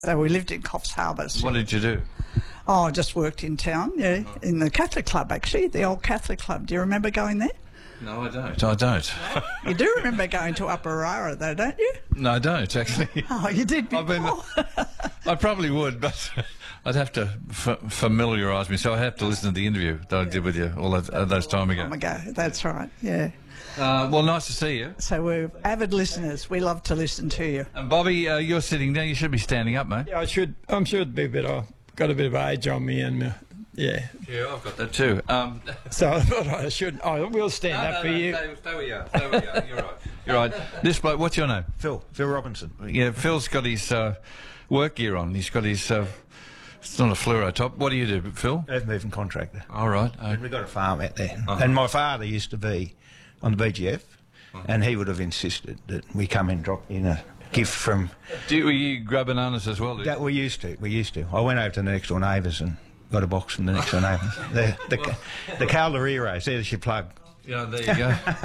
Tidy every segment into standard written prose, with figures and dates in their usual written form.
So we lived in Coffs Harbour. What did you do? Oh, I just worked in town, yeah, in the Catholic Club, actually, the old Catholic Club. Do you remember going there? No, I don't. I don't. You do remember going to Upper Rara, though, don't you? No, I don't, actually. Oh, you did before. I probably would, but I'd have to familiarise me. So I have to listen to the interview that I did with you all those time ago. That's right, yeah. Well, nice to see you. So we're avid listeners. We love to listen to you. And Bobby, you're sitting down. You should be standing up, mate. Yeah, I should. I'm sure it'd be a bit. Got a bit of age on me, and yeah. Yeah, I've got that too. So I thought I should. I will stand up for you. Stay where you are. Stay where you are. You're right. You're right. This bloke, what's your name? Phil Robinson. Yeah, Phil's got his work gear on. He's got his. It's not a fluoro top. What do you do, Phil? Earth moving contractor. All right. We've got a farm out there, and my father used to be on the BGF, and he would have insisted that we come and drop in a gift from. Were you grab bananas as well? That we used to. I went over to the next door neighbours and got a box from the next door neighbours. the Calderiros. There's your plug. Yeah, there you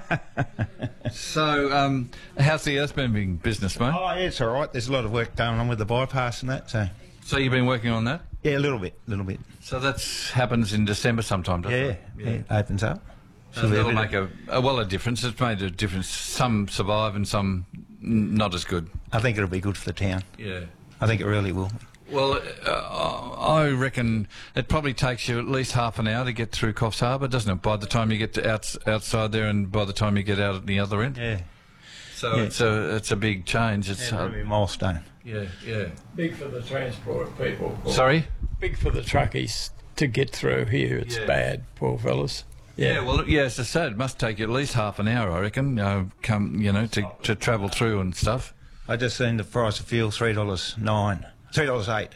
go. So, how's the earth moving business, mate? Oh, yeah, it's all right. There's a lot of work going on with the bypass and that. So you've been working on that? Yeah, a little bit. So that happens in December sometime, doesn't it? Yeah, it opens up. So that'll make a difference. It's made a difference. Some survive and some not as good. I think it'll be good for the town. Yeah. I think it really will. Well, I reckon it probably takes you at least half an hour to get through Coffs Harbour, doesn't it? By the time you get to outside there and by the time you get out at the other end. Yeah. So yeah. It's a big change. It's a milestone. Yeah. Big for the transport people. Sorry? Big for the truckies to get through here. It's bad, poor fellas. Yeah, well, as I said, it must take you at least half an hour, I reckon, to travel through and stuff. I just seen the price of fuel, $3.08.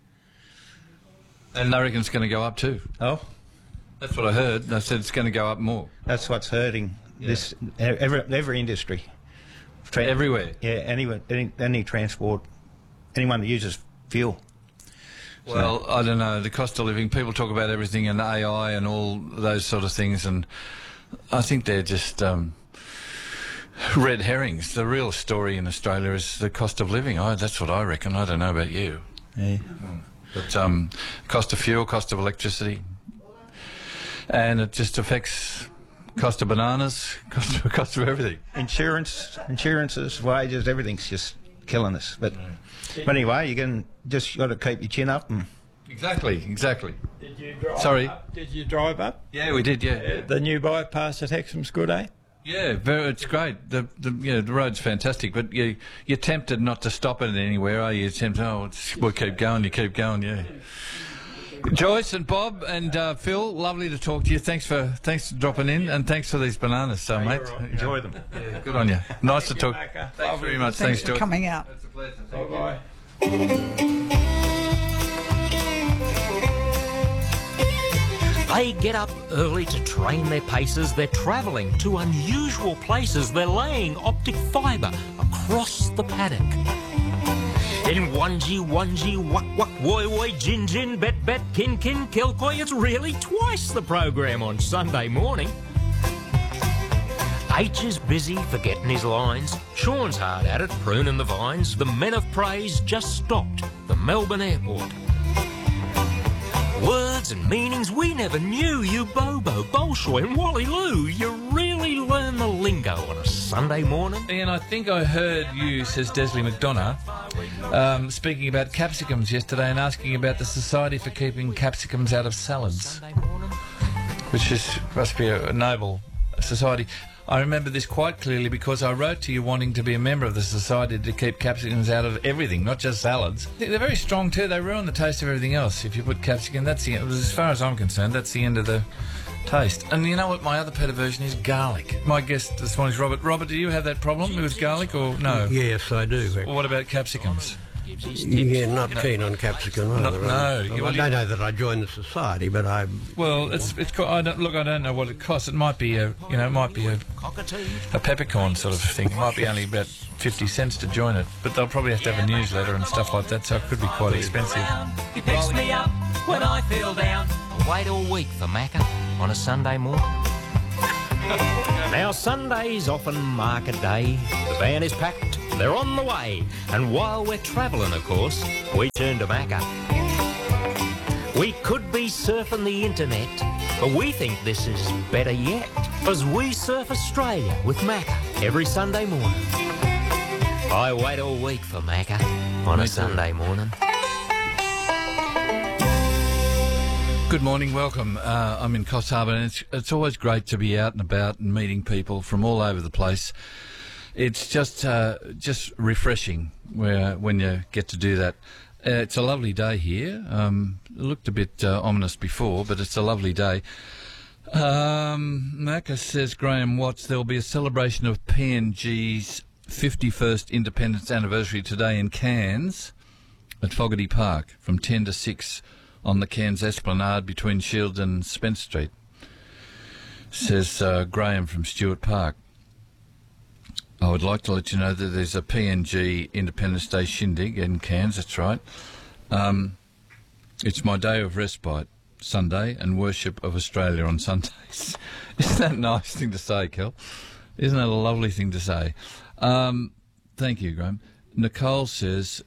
And I reckon it's going to go up too. Oh? That's what I heard. I said it's going to go up more. That's what's hurting this every industry. Everywhere? Yeah, any transport, anyone that uses fuel. Well, I don't know, the cost of living, people talk about everything and AI and all those sort of things, and I think they're just red herrings. The real story in Australia is the cost of living. That's what I reckon. I don't know about you. Yeah. But cost of fuel, cost of electricity, and it just affects cost of bananas, cost of everything. Insurances, wages, everything's just killing us. But anyway, you got to keep your chin up. And Exactly. Did you drive Sorry? up? Did you drive up? Yeah, we did, yeah. The new bypass at Hexham's good, eh? Yeah, it's great. The road's fantastic, but you're tempted not to stop it anywhere, are you? You're tempted, we'll keep going, yeah. Joyce and Bob and Phil, lovely to talk to you. Thanks for dropping in, and thanks for these bananas, mate. enjoy them. Yeah, good on you. Nice to talk. Thanks very much. Thanks Joyce. for coming out. It's a pleasure. Bye-bye. They get up early to train their paces. They're travelling to unusual places. They're laying optic fibre across the paddock. In onesie, wuck, woi, gin, bet, kin, kilcoy. It's really twice the program on Sunday morning. H is busy forgetting his lines. Sean's hard at it, pruning the vines. The men of praise just stopped the Melbourne airport. Words and meanings we never knew. You Bobo, Bolshoi and Wally Lou. You really learn the lingo on a Sunday morning. Ian, I think I heard you, says Desley McDonough, speaking about capsicums yesterday and asking about the Society for Keeping Capsicums Out of Salads, which must be a noble society. I remember this quite clearly because I wrote to you wanting to be a member of the society to keep capsicums out of everything, not just salads. They're very strong too. They ruin the taste of everything else. If you put capsicum, that's the end. As far as I'm concerned, that's the end of the taste. And you know what? My other pet aversion is garlic. My guest this morning is Robert. Robert, do you have that problem with garlic or no? Yes, I do. Well, what about capsicums? Yeah, not keen on capsicum either. No. I don't know that I joined the society, but I. Well, I don't know what it costs. It might be a peppercorn sort of thing. It might be only about 50 cents to join it, but they'll probably have to have a newsletter and stuff like that, so it could be quite expensive. He picks me up when I feel down. I wait all week for Macca on a Sunday morning. Now Sunday's often market day. The van is packed they're on the way. And while we're travelling, of course, we turn to Macca. We could be surfing the internet, but we think this is better yet, as we surf Australia with Macca every Sunday morning. I wait all week for Macca on a Sunday morning. Good morning, welcome. I'm in Coffs Harbour, and it's always great to be out and about and meeting people from all over the place. It's just refreshing when you get to do that. It's a lovely day here. It looked a bit ominous before, but it's a lovely day. Macca says, Graham Watts, there'll be a celebration of PNG's 51st independence anniversary today in Cairns at Fogarty Park from 10 to 6 on the Cairns Esplanade between Shields and Spence Street, says Graham from Stewart Park. I would like to let you know that there's a PNG Independence Day shindig in Cairns, that's right. It's my day of respite, Sunday, and worship of Australia on Sundays. Isn't that a nice thing to say, Kel? Isn't that a lovely thing to say? Thank you, Graham. Nicole says,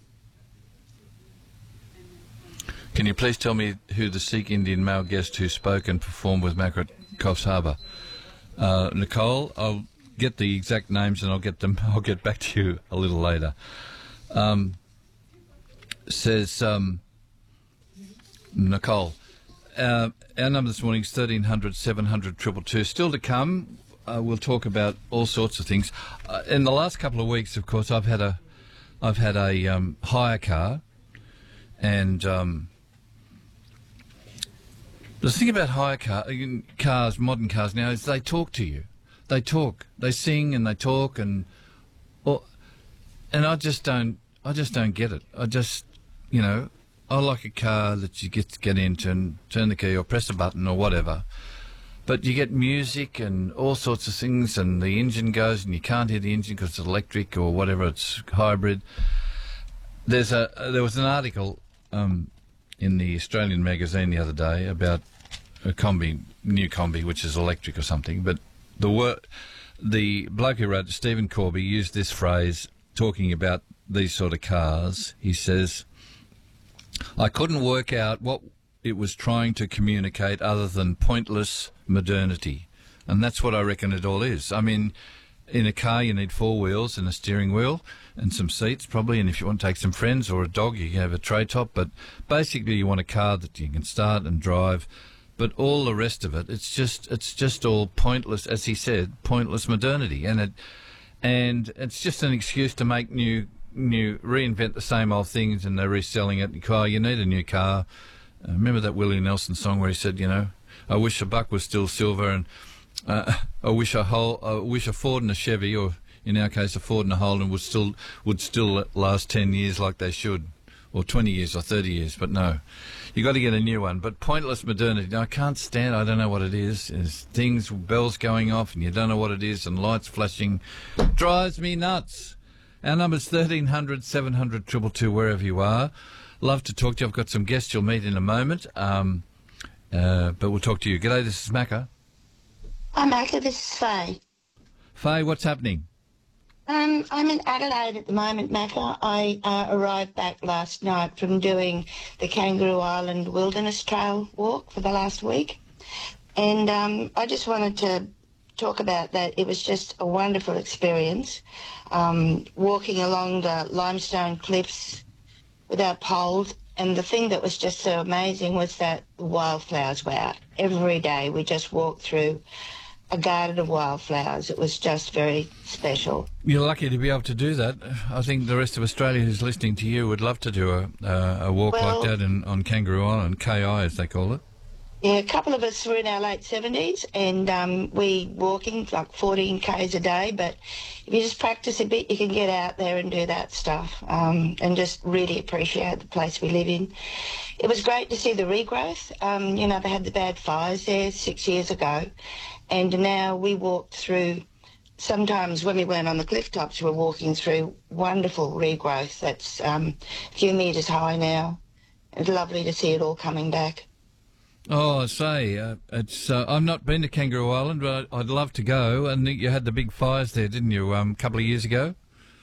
can you please tell me who the Sikh Indian male guest who spoke and performed with Macca at Coffs Harbour? Nicole, I'll get the exact names and I'll get back to you a little later. Says Nicole, our number this morning is 1300 700 222. Still to come. We'll talk about all sorts of things. In the last couple of weeks, of course, I've had a hire car, and the thing about hire cars, modern cars now, is they talk to you. They talk, they sing, and they talk, and I just don't get it. I like a car that you get into and turn the key or press a button or whatever. But you get music and all sorts of things, and the engine goes, and you can't hear the engine because it's electric or whatever, it's hybrid. There was an article in the Australian magazine the other day about a new combi, which is electric or something. But the bloke who wrote it, Stephen Corby, used this phrase talking about these sort of cars. He says, I couldn't work out what it was trying to communicate other than pointless modernity. And that's what I reckon it all is. I mean, in a car you need 4 wheels and a steering wheel and some seats probably, and if you want to take some friends or a dog you can have a tray top, but basically you want a car that you can start and drive. But all the rest of it, it's just all pointless, as he said, pointless modernity. And it's just an excuse to make reinvent the same old things, and they're reselling it. You need a new car. Remember that Willie Nelson song where he said, I wish a buck was still silver, and I wish a Ford and a Chevy, or in our case a Ford and a Holden, would still last 10 years like they should, or 20 years or 30 years. But no, you got to get a new one. But pointless modernity, I can't stand. I don't know what it is. There's things, bells going off, and you don't know what it is, and lights flashing. Drives me nuts. Our number's 1300 700 222, wherever you are. Love to talk to you. I've got some guests you'll meet in a moment, but we'll talk to you. G'day, this is Macca. Hi, Macca, this is Faye. Faye, what's happening? I'm in Adelaide at the moment, Macca. I arrived back last night from doing the Kangaroo Island Wilderness Trail walk for the last week, and I just wanted to talk about that. It was just a wonderful experience, walking along the limestone cliffs without poles. And the thing that was just so amazing was that the wildflowers were out. Every day we just walked through a garden of wildflowers. It was just very special. You're lucky to be able to do that. I think the rest of Australia who's listening to you would love to do a walk like that on Kangaroo Island, KI as they call it. Yeah, a couple of us were in our late 70s, and we walking like 14 Ks a day, but if you just practice a bit, you can get out there and do that stuff, and just really appreciate the place we live in. It was great to see the regrowth. They had the bad fires there 6 years ago, and now we walked through, sometimes when we weren't on the cliff tops, we were walking through wonderful regrowth that's a few metres high now. It's lovely to see it all coming back. Oh, I say, I've not been to Kangaroo Island, but I'd love to go. And you had the big fires there, didn't you, a couple of years ago?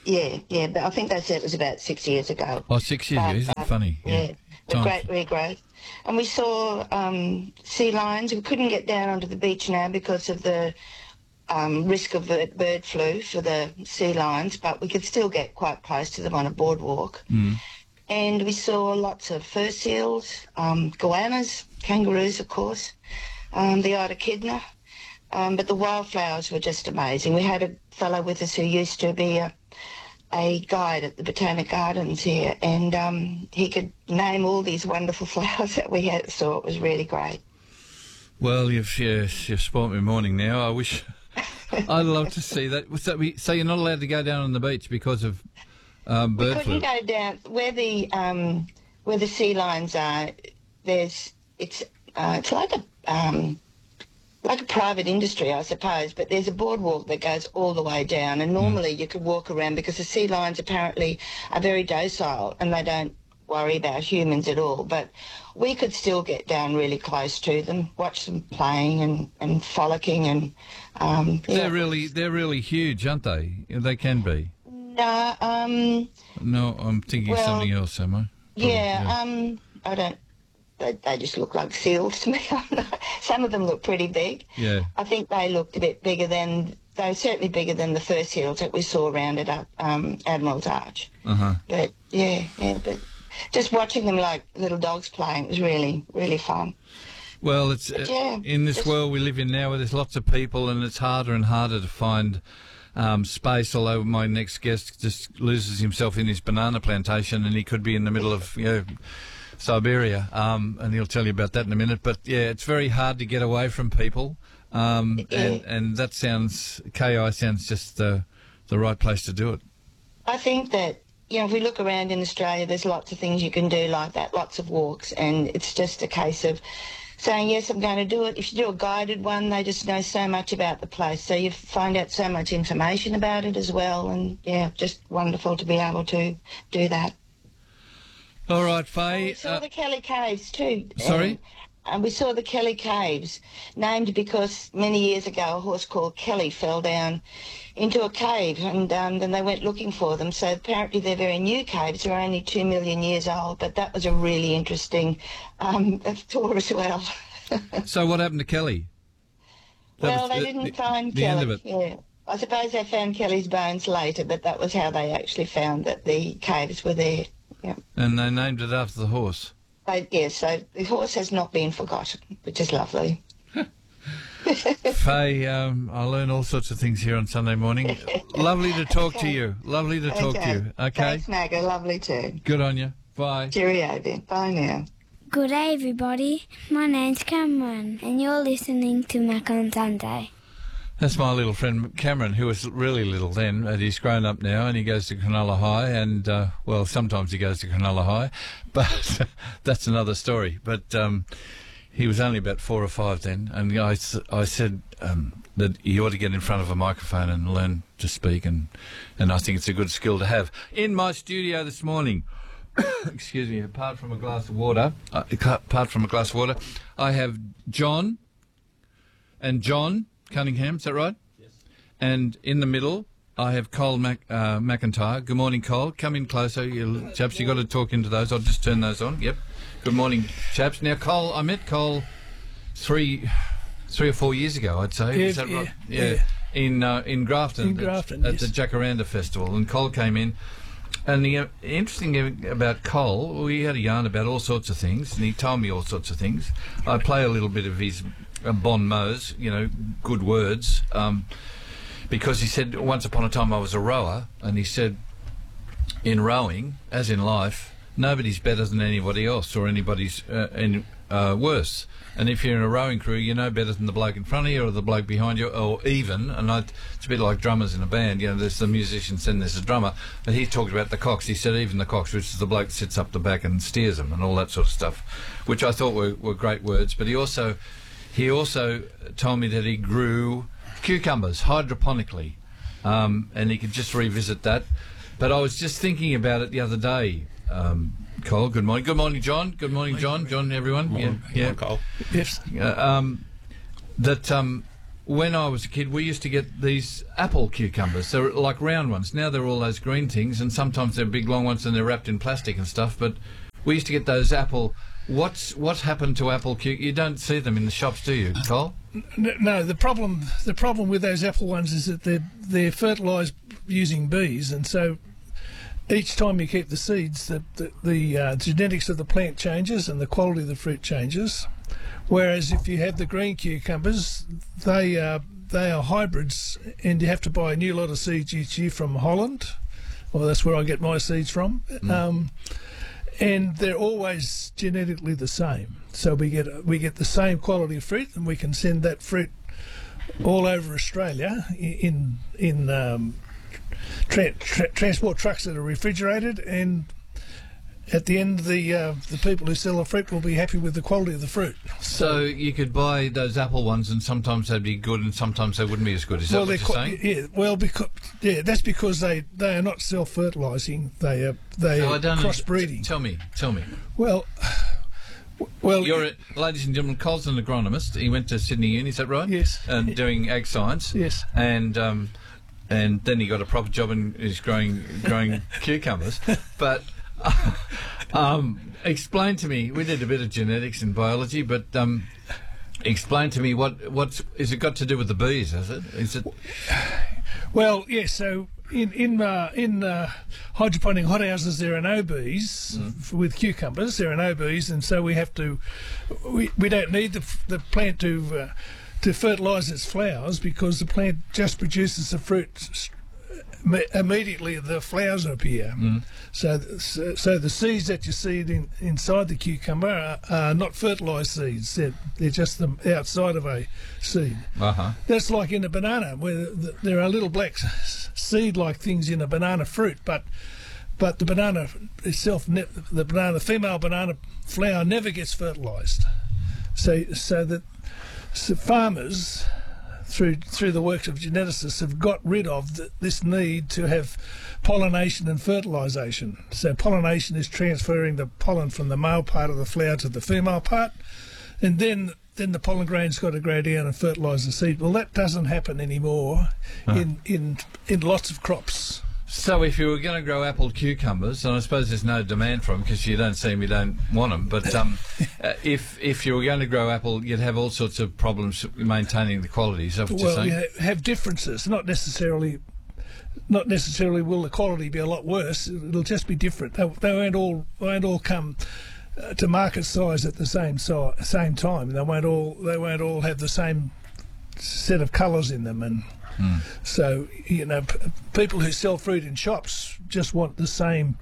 Yeah, but I think they said it was about 6 years ago. Oh, 6 years ago. Isn't it funny? Yeah, the great regrowth. And we saw sea lions. We couldn't get down onto the beach now because of the risk of bird flu for the sea lions, but we could still get quite close to them on a boardwalk. And we saw lots of fur seals, goannas, kangaroos, of course, the echidna. But the wildflowers were just amazing. We had a fellow with us who used to be a guide at the Botanic Gardens here, and he could name all these wonderful flowers that we saw. It was really great. Well, you've spoilt my morning now. I wish I'd love to see that. So you're not allowed to go down on the beach because of bird flu? We couldn't go down where the sea lions are. It's like a private industry, I suppose, but there's a boardwalk that goes all the way down, and normally you could walk around because the sea lions apparently are very docile and they don't worry about humans at all. But we could still get down really close to them, watch them playing and frolicking, and they're really huge, aren't they? No, no, I'm thinking something else, am I? I don't. They just look like seals to me. Some of them look pretty big. Yeah. I think they looked a bit bigger they were certainly bigger than the fur seals that we saw around at Admiral's Arch. But but just watching them like little dogs playing was really, really fun. Well, it's in this world we live in now where there's lots of people and it's harder and harder to find space, although my next guest just loses himself in his banana plantation and he could be in the middle of, Siberia, and he'll tell you about that in a minute. But yeah, it's very hard to get away from people, and that KI sounds just the right place to do it. I think that if we look around in Australia, there's lots of things you can do like that, lots of walks, and it's just a case of saying yes, I'm going to do it. If you do a guided one, they just know so much about the place, so you find out so much information about it as well, and just wonderful to be able to do that. All right, Faye. We saw the Kelly Caves too. Sorry? And we saw the Kelly Caves, named because many years ago a horse called Kelly fell down into a cave, and then they went looking for them. So apparently they're very new caves. They're only 2 million years old, but that was a really interesting tour as well. So what happened to Kelly? They didn't find the Kelly. End of it. Yeah. I suppose they found Kelly's bones later, but that was how they actually found that the caves were there. Yeah. And they named it after the horse. So the horse has not been forgotten, which is lovely. Faye, I learn all sorts of things here on Sunday morning. Lovely to talk to you. Lovely to talk to you. Okay. Thanks, Maggie. Lovely too. Good on you. Bye. Cheerio then. Bye now. Good day, everybody. My name's Cameron, and you're listening to Mac on Sunday. That's my little friend Cameron, who was really little then, and he's grown up now, and he goes to Cronulla High, and, sometimes he goes to Cronulla High, but that's another story. But he was only about 4 or 5 then, and I said that you ought to get in front of a microphone and learn to speak, and I think it's a good skill to have. In my studio this morning, excuse me, apart from a glass of water, I have John Cunningham, is that right? Yes. And in the middle, I have Cole McIntyre. Good morning, Cole. Come in closer, chaps. You've got to talk into those. I'll just turn those on. Yep. Good morning, chaps. Now, Cole, I met Cole 3 or 4 years ago, I'd say. Is that right? Yeah. In Grafton. In Grafton, at the Jacaranda Festival. And Cole came in. And the interesting thing about Cole, we had a yarn about all sorts of things, and he told me all sorts of things. I play a little bit of his bon mots, good words, because he said, once upon a time I was a rower, and he said, in rowing, as in life, nobody's better than anybody else, or anybody's worse. And if you're in a rowing crew, you know better than the bloke in front of you or the bloke behind you, or even, it's a bit like drummers in a band, there's the musicians and there's the drummer, but he talked about the cocks. He said even the cocks, which is the bloke that sits up the back and steers them and all that sort of stuff, which I thought were great words. But he also told me that he grew cucumbers hydroponically, and he could just revisit that. But I was just thinking about it the other day, Cole. Good morning. Good morning, John. Good morning, John. John, everyone. Morning. Yeah. Cole. Yes. when I was a kid, we used to get these apple cucumbers. They're like round ones. Now they're all those green things, and sometimes they're big long ones and they're wrapped in plastic and stuff. But we used to get those apple. What's happened to apple cucumbers? You don't see them in the shops, do you, Cole? No, the problem with those apple ones is that they're fertilised using bees, and so each time you keep the seeds, the genetics of the plant changes and the quality of the fruit changes. Whereas if you have the green cucumbers, they are hybrids, and you have to buy a new lot of seeds each year from Holland. Well, that's where I get my seeds from. And they're always genetically the same. So we get the same quality of fruit, and we can send that fruit all over Australia in transport trucks that are refrigerated, and at the end, the people who sell the fruit will be happy with the quality of the fruit. So you could buy those apple ones, and sometimes they'd be good, and sometimes they wouldn't be as good. Is that what you're saying? Yeah. Well, that's because they are not self-fertilising. They are crossbreeding. Tell me. Well, ladies and gentlemen, Cole's an agronomist. He went to Sydney Uni, is that right? Yes. And doing ag science. Yes. And then he got a proper job and is growing cucumbers. But explain to me. We did a bit of genetics and biology, but explain to me what's is it got to do with the bees? Has it? Is it? Well, yes. So in hydroponic hothouses, there are no bees with cucumbers. There are no bees, and so we don't need the plant to fertilise its flowers, because the plant just produces the fruit immediately. The flowers appear. So the seeds that you see inside the cucumber are not fertilised seeds. They're just the outside of a seed. That's like in a banana, where there are little black seed-like things in a banana fruit, but the banana itself, the female banana flower never gets fertilised. So that farmers, through the works of geneticists, have got rid of this need to have pollination and fertilisation. So pollination is transferring the pollen from the male part of the flower to the female part, and then the pollen grain's got to grow down and fertilise the seed. Well, that doesn't happen anymore in lots of crops. So if you were going to grow apple cucumbers, and I suppose there's no demand for them because you don't see them, you don't want them, but if you were going to grow apple, you'd have all sorts of problems maintaining the quality. Is that what you're saying? Well, you have differences. Not necessarily will the quality be a lot worse. It'll just be different. They won't all come to market size at the same time. They won't all have the same set of colours in them, and so people who sell fruit in shops just want the same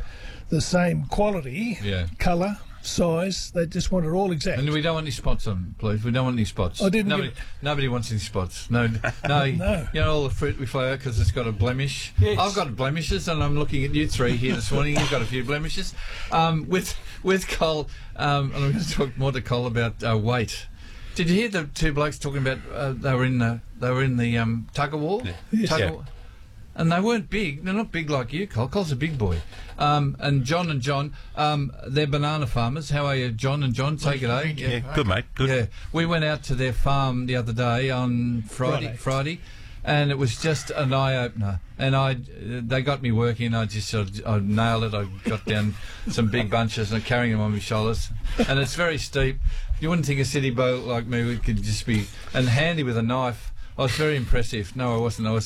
quality, colour, size. They just want it all exact. And we don't want any spots on, please. We don't want any spots. Nobody wants any spots. No. All the fruit we fly out because it's got a blemish. Yes. I've got blemishes, and I'm looking at you three here this morning. You've got a few blemishes. With Cole, and I'm going to talk more to Cole about weight. Did you hear the two blokes talking about they were in the tug of war? Yeah. And they weren't big. They're not big like you, Cole. Cole's a big boy. And John, they're banana farmers. How are you, John and John? Take it, eh? Yeah, good, mate. Good. Yeah. We went out to their farm the other day on Friday, and it was just an eye-opener. And they got me working. I nailed it. I got down some big bunches and carrying them on my shoulders. And it's very steep. You wouldn't think a city boy like me could just be... And handy with a knife. I was very impressive. No, I wasn't.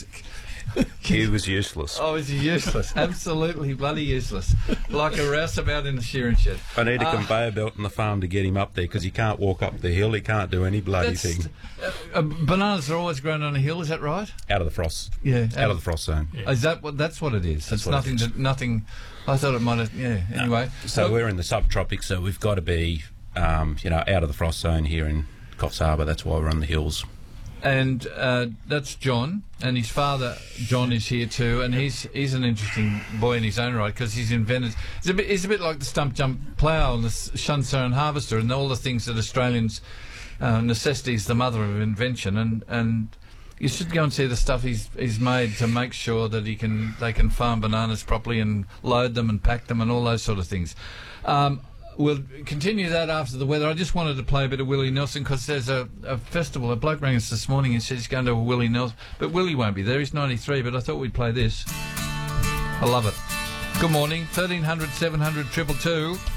He was useless. I was useless. Absolutely bloody useless. Like a rouseabout in the shearing shed. I need a conveyor belt on the farm to get him up there, because he can't walk up the hill. He can't do any bloody thing. Bananas are always grown on a hill, is that right? Out of the frost. Yeah. Out of the frost zone. Yeah. Is that what? That's what it is. It's nothing. I thought it might have. Yeah. Anyway. So we're in the subtropics, so we've got to be, out of the frost zone here in Coffs Harbour. That's why we're on the hills. And that's John, and his father John is here too, and he's an interesting boy in his own right, because he's invented. He's a bit like the stump jump plough and the shunser and harvester and all the things that Australians necessity is the mother of invention, and you should go and see the stuff he's made to make sure that they can farm bananas properly and load them and pack them and all those sort of things. We'll continue that after the weather. I just wanted to play a bit of Willie Nelson because there's a festival. A bloke rang us this morning and said he's going to a Willie Nelson. But Willie won't be there. He's 93, but I thought we'd play this. I love it. Good morning. 1300 700 222.